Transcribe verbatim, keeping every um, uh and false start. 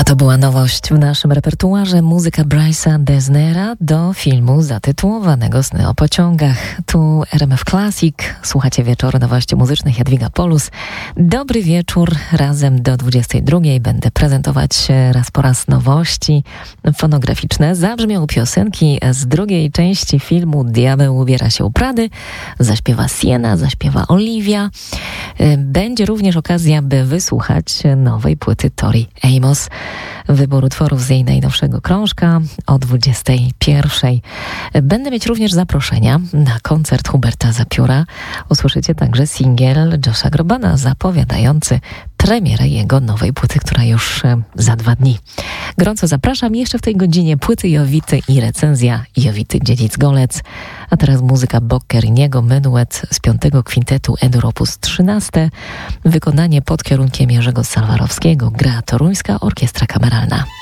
To była nowość w naszym repertuarze, muzyka Bryce'a Desnera do filmu zatytułowanego Sny o pociągach. Tu R M F Classic, słuchacie wieczoru nowości muzycznych, Jadwiga Polus. Dobry wieczór, razem do dwudziestej drugiej będę prezentować raz po raz nowości fonograficzne. Zabrzmią piosenki z drugiej części filmu Diabeł ubiera się u Prady. Zaśpiewa Siena, zaśpiewa Olivia. Będzie również okazja, by wysłuchać nowej płyty Tori Amos. Wybór utworów z jej najnowszego krążka o dwudziestej pierwszej. Będę mieć również zaproszenia na koncert Huberta Zapióra. Usłyszycie także singiel Josha Grobana zapowiadający premierę jego nowej płyty, która już za dwa dni. Gorąco zapraszam. Jeszcze w tej godzinie płyty Jowity i recenzja Jowity Dziedzic-Golec. A teraz muzyka Boccheriniego, menuet z piątego kwintetu Edur opus trzynaście. Wykonanie pod kierunkiem Jerzego Salwarowskiego. Gra Toruńska Orkiestra Kameralna.